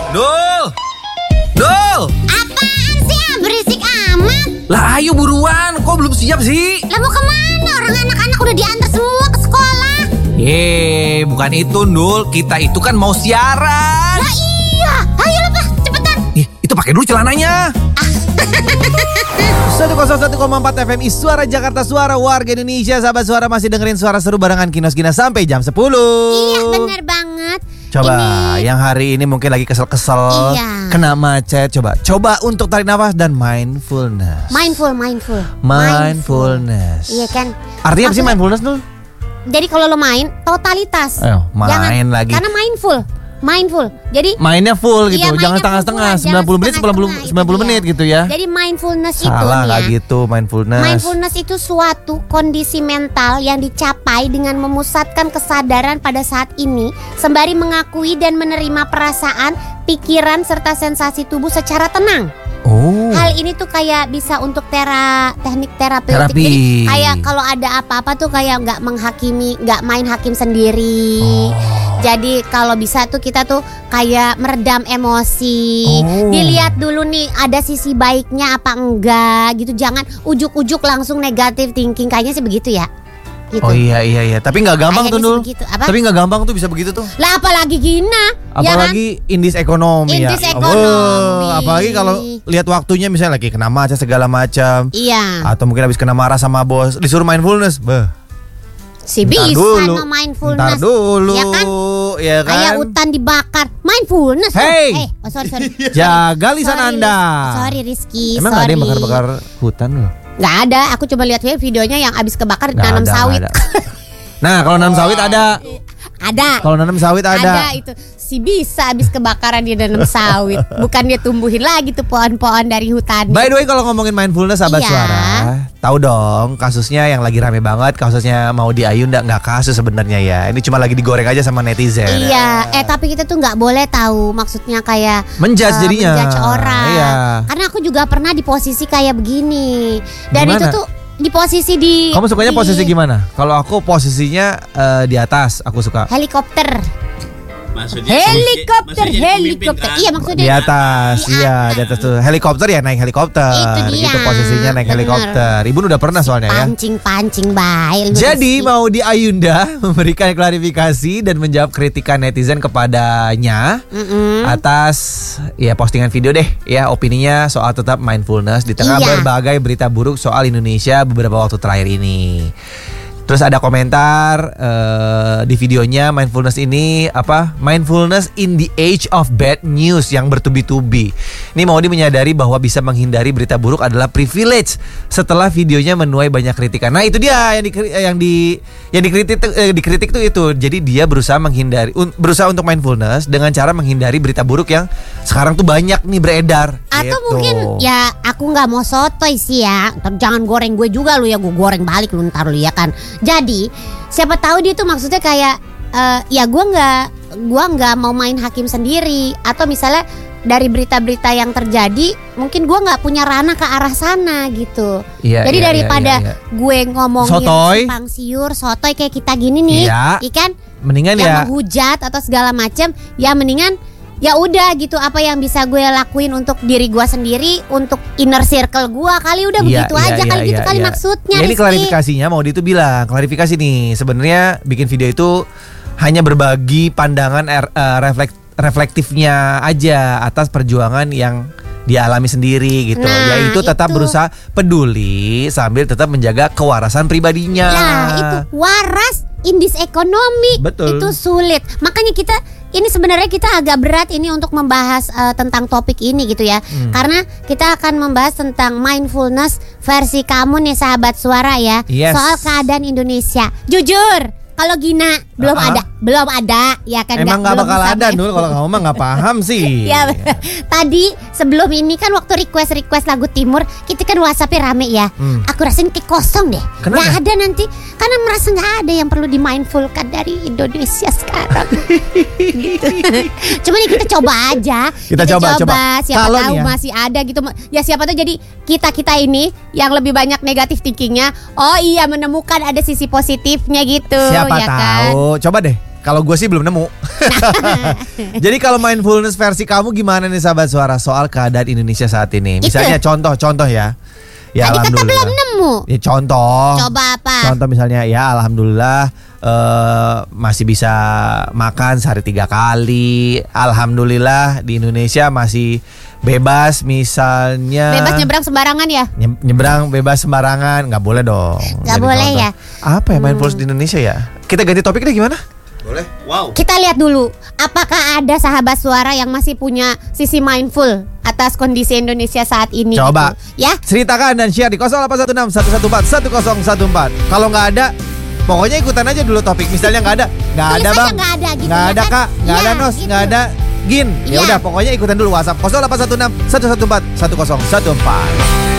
Dul! Dul! Apaan sih berisik amat? Lah ayo buruan, kok belum siap sih? Lah mau kemana? Orang anak-anak udah diantar semua ke sekolah. Bukan itu Dul, kita itu kan mau siaran. Lah iya, ayo lah cepetan. Itu pakai dulu celananya. 101,4 FMI Suara Jakarta, Suara Warga Indonesia. Sahabat Suara masih dengerin suara seru barengan Kinos Gina sampai jam 10. Iya bener banget. Coba yang hari ini mungkin lagi kesel-kesel, kena macet. Coba untuk tarik nafas dan mindfulness. Mindfulness. Iya kan. Artinya apa sih mindfulness tuh? Jadi kalau lo main totalitas. Main jangan, lagi. Karena mindful. Jadi mainnya full gitu. Iya, jangan setengah-setengah. 90 menit 90 menit gitu ya. Jadi mindfulness salah itu nggak gitu mindfulness. Mindfulness itu suatu kondisi mental yang dicapai dengan memusatkan kesadaran pada saat ini sembari mengakui dan menerima perasaan, pikiran serta sensasi tubuh secara tenang. Hal ini tuh kayak bisa untuk teknik terapeutik. Jadi kayak kalau ada apa-apa tuh kayak nggak menghakimi, nggak main hakim sendiri. Jadi kalau bisa tuh kita tuh kayak meredam emosi. Dilihat dulu nih ada sisi baiknya apa enggak gitu. Jangan ujuk-ujuk langsung negative thinking. Kayaknya sih begitu ya gitu. Oh iya. Tapi gak gampang tuh Dul. Tapi gak gampang tuh bisa begitu tuh. Lah apalagi Gina. Apalagi ya kan? Indis ekonomi ya. Apalagi kalau lihat waktunya misalnya lagi kena macet segala macam. Iya. Atau mungkin habis kena marah sama bos, disuruh mindfulness. Si bisa no mindfulness. Ntar dulu ya kan? Kayak hutan dibakar. Mindfulness. Hey. Sorry. Jaga lisan Anda. Sorry Rizky. Emang gak ada yang bakar-bakar hutan loh? Gak ada. Aku coba lihat videonya yang abis kebakar nanam sawit. Nah kalau nanam sawit ada. Kalau nanam sawit ada. Itu si bisa abis kebakaran dia nanam sawit. Bukan dia tumbuhin lagi tuh pohon-pohon dari hutan. By the way kalau ngomongin mindfulness sahabat suara, tahu dong kasusnya yang lagi rame banget, kasusnya mau di Ayu nggak kasus sebenarnya ya. Ini cuma lagi digoreng aja sama netizen. Iya. Tapi kita tuh nggak boleh tahu maksudnya kayak menjudge jadinya. Menjudge orang. Iya. Karena aku juga pernah di posisi kayak begini. Dan gimana? Itu tuh di posisi di. Kamu sukanya posisi gimana? Kalau aku posisinya di atas, aku suka. Helikopter. Maksudnya helikopter. Iya maksudnya di atas, di atas tuh. Helikopter ya naik helikopter. Itu dia. Itu posisinya naik helikopter. Ibu udah pernah soalnya ya. Pancing baik. Jadi mau di Ayunda memberikan klarifikasi dan menjawab kritikan netizen kepadanya atas ya postingan video deh ya opininya soal tetap mindfulness di tengah berbagai berita buruk soal Indonesia beberapa waktu terakhir ini. Terus ada komentar di videonya mindfulness ini mindfulness in the age of bad news yang bertubi-tubi. Ini Maudy menyadari bahwa bisa menghindari berita buruk adalah privilege setelah videonya menuai banyak kritikan. Nah itu dia yang dikritik tuh itu. Jadi dia berusaha untuk mindfulness dengan cara menghindari berita buruk yang sekarang tuh banyak nih beredar. Atau gitu. Mungkin ya aku nggak mau sotoy sih ya. Jangan goreng gue juga lu ya, gue goreng balik lu ntar lu ya kan. Jadi siapa tahu dia tuh maksudnya kayak ya gue nggak mau main hakim sendiri, atau misalnya dari berita-berita yang terjadi mungkin gue nggak punya ranah ke arah sana gitu. Jadi daripada gue ngomongin simpang siur sotoy kayak kita gini nih, ikan mendingan ya menghujat atau segala macam, ya mendingan ya udah gitu, apa yang bisa gue lakuin untuk diri gue sendiri, untuk inner circle gue kali udah begitu aja kali gitu kali maksudnya. Ya, ini klarifikasinya mau itu bilang klarifikasi nih sebenarnya bikin video itu hanya berbagi pandangan reflektifnya aja atas perjuangan yang dialami sendiri gitu. Yaitu tetap berusaha peduli sambil tetap menjaga kewarasan pribadinya. Nah itu waras in this economy. Betul. Itu sulit. Makanya ini sebenarnya kita agak berat ini untuk membahas tentang topik ini gitu ya. Karena kita akan membahas tentang mindfulness versi kamu nih sahabat suara ya. Soal keadaan Indonesia. Jujur kalau Gina belum ada ya kan. Emang gak bakal ada dulu kalau kamu mah gak paham sih. Ya, tadi sebelum ini kan waktu request lagu Timur kita kan WhatsApp-nya rame ya. Aku rasain kayak kosong deh. Kenapa? Gak ada nanti karena merasa gak ada yang perlu dimindfulkan dari Indonesia sekarang. Gitu. Cuma nih kita coba aja. Kita coba. Siapa tahu masih ada gitu. Ya siapa tahu jadi kita ini yang lebih banyak negatif thinkingnya, oh iya menemukan ada sisi positifnya gitu. Siapa ya tahu. Kan? Coba deh Kalau gue sih belum nemu. Jadi kalau mindfulness versi kamu gimana nih sahabat suara soal keadaan Indonesia saat ini? Misalnya contoh ya. Ya Tadi kata alhamdulillah. belum nemu. Ya contoh. Coba apa? Contoh misalnya ya alhamdulillah masih bisa makan sehari 3 kali. Alhamdulillah di Indonesia masih bebas misalnya. Bebas nyebrang sembarangan ya? Nyebrang bebas sembarangan. Nggak boleh dong. Nggak Jadi boleh contoh. ya? Apa ya mindfulness di Indonesia ya? Kita ganti topik deh gimana? Boleh? Wow. Kita lihat dulu, apakah ada sahabat suara yang masih punya sisi mindful atas kondisi Indonesia saat ini? Coba. Gitu. Ya. Ceritakan dan share di 0816 114 1014. Kalau nggak ada, pokoknya ikutan aja dulu topik. Misalnya nggak ada Tulis bang, aja nggak ada gitu, nggak ya ada kan? kak, nggak Iya, ada nos, gitu. nggak ada gin. Ya Iya. udah, pokoknya ikutan dulu WhatsApp 0816 114 1014.